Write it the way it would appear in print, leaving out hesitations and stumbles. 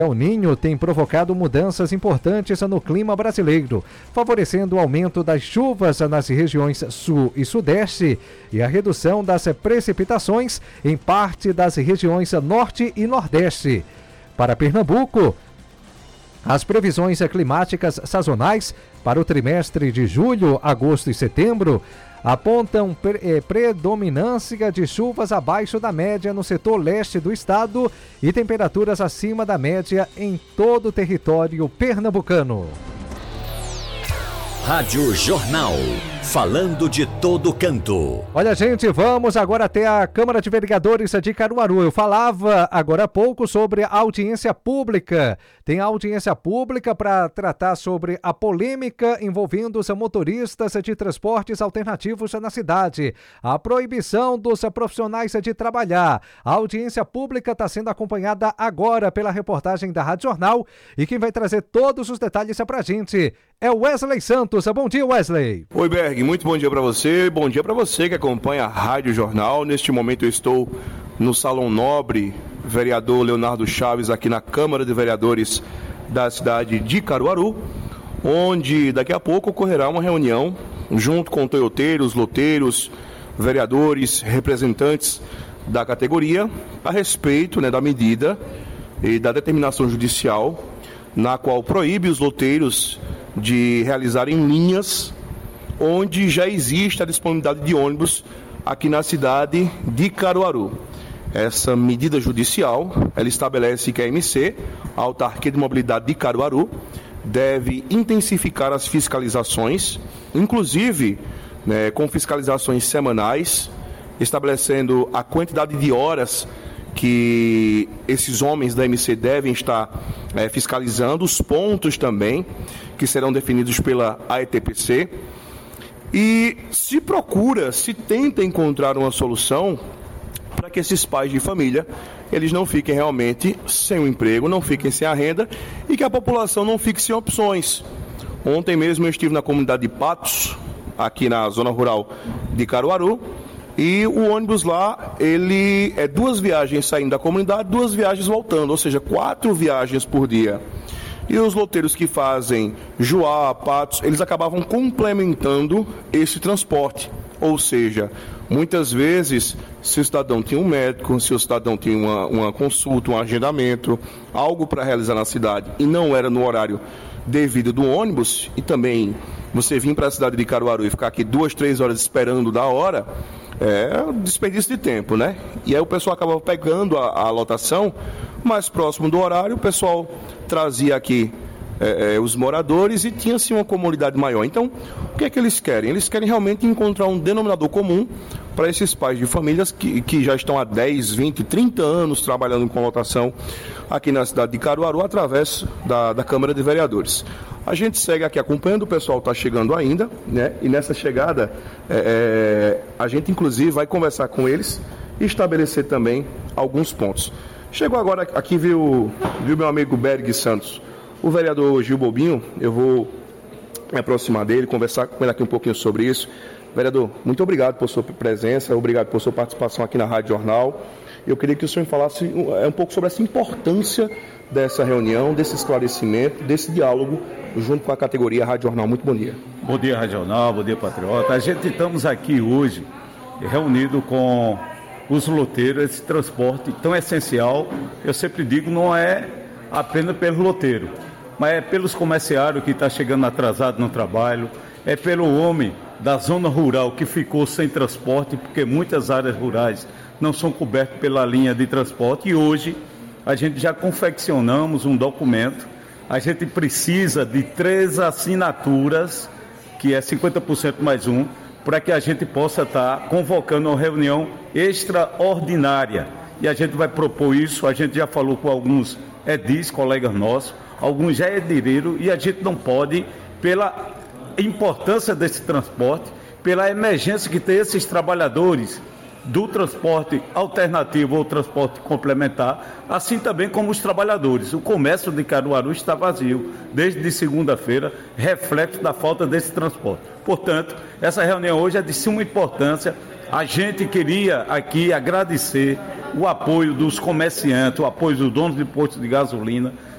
El Niño tem provocado mudanças importantes no clima brasileiro, favorecendo o aumento das chuvas nas regiões sul e sudeste e a redução das precipitações em parte das regiões norte e nordeste. Para Pernambuco, as previsões climáticas sazonais para o trimestre de julho, agosto e setembro apontam predominância de chuvas abaixo da média no setor leste do estado e temperaturas acima da média em todo o território pernambucano. Rádio Jornal, falando de todo canto. Olha, gente, vamos agora até a Câmara de Vereadores de Caruaru. Eu falava agora há pouco sobre a audiência pública. Tem audiência pública para tratar sobre a polêmica envolvendo os motoristas de transportes alternativos na cidade. A proibição dos profissionais de trabalhar. A audiência pública está sendo acompanhada agora pela reportagem da Rádio Jornal. E quem vai trazer todos os detalhes para a gente é o Wesley Santos. Bom dia, Wesley. Oi, Berg, muito bom dia para você. Bom dia para você que acompanha a Rádio Jornal. Neste momento eu estou no Salão Nobre, vereador Leonardo Chaves, aqui na Câmara de Vereadores da cidade de Caruaru, onde daqui a pouco ocorrerá uma reunião junto com toyoteiros, loteiros, vereadores, representantes da categoria a respeito, da medida e da determinação judicial na qual proíbe os loteiros de realizarem linhas onde já existe a disponibilidade de ônibus aqui na cidade de Caruaru. Essa medida judicial, ela estabelece que a AMC, a Autarquia de Mobilidade de Caruaru, deve intensificar as fiscalizações, inclusive com fiscalizações semanais, estabelecendo a quantidade de horas que esses homens da AMC devem estar fiscalizando, os pontos também, que serão definidos pela AETPC. E se tenta encontrar uma solução para que esses pais de família, eles não fiquem realmente sem o emprego, não fiquem sem a renda e que a população não fique sem opções. Ontem mesmo eu estive na comunidade de Patos, aqui na zona rural de Caruaru, e o ônibus lá, ele é 2 viagens saindo da comunidade, 2 viagens voltando, ou seja, 4 viagens por dia. E os loteiros que fazem Juá, Patos, eles acabavam complementando esse transporte. Ou seja, muitas vezes, se o cidadão tinha um médico, se o cidadão tinha uma consulta, um agendamento, algo para realizar na cidade e não era no horário devido do ônibus, e também você vir para a cidade de Caruaru e ficar aqui 2, 3 horas esperando da hora, é um desperdício de tempo, né? E aí o pessoal acabava pegando a lotação mais próximo do horário, o pessoal trazia aqui os moradores e tinha-se uma comunidade maior. Então, o que é que eles querem? Eles querem realmente encontrar um denominador comum para esses pais de famílias que já estão há 10, 20, 30 anos trabalhando com lotação aqui na cidade de Caruaru, através da Câmara de Vereadores. A gente segue aqui acompanhando, o pessoal está chegando ainda, né? E nessa chegada, a gente inclusive vai conversar com eles e estabelecer também alguns pontos. Chegou agora aqui, viu meu amigo Berg Santos, o vereador Gil Bobinho. Eu vou me aproximar dele, conversar com ele aqui um pouquinho sobre isso. Vereador, muito obrigado por sua presença, obrigado por sua participação aqui na Rádio Jornal. Eu queria que o senhor falasse um pouco sobre essa importância dessa reunião, desse esclarecimento, desse diálogo junto com a categoria Rádio Jornal. Muito bom dia. Bom dia, Rádio Jornal, bom dia, Patriota. A gente estamos aqui hoje reunido com os loteiros, esse transporte tão essencial. Eu sempre digo, não é apenas pelo loteiro, mas é pelos comerciários que estão chegando atrasado no trabalho, é pelo homem da zona rural que ficou sem transporte, porque muitas áreas rurais não são cobertas pela linha de transporte. E hoje a gente já confeccionamos um documento. A gente precisa de 3 assinaturas, que é 50% mais 1, para que a gente possa estar convocando uma reunião extraordinária. E a gente vai propor isso. A gente já falou com alguns edis, colegas nossos, alguns já aderiram, e a gente não pode, pela importância desse transporte, pela emergência que tem esses trabalhadores do transporte alternativo ou transporte complementar, assim também como os trabalhadores. O comércio de Caruaru está vazio desde segunda-feira, reflexo da falta desse transporte. Portanto, essa reunião hoje é de suma importância. A gente queria aqui agradecer o apoio dos comerciantes, o apoio dos donos de postos de gasolina,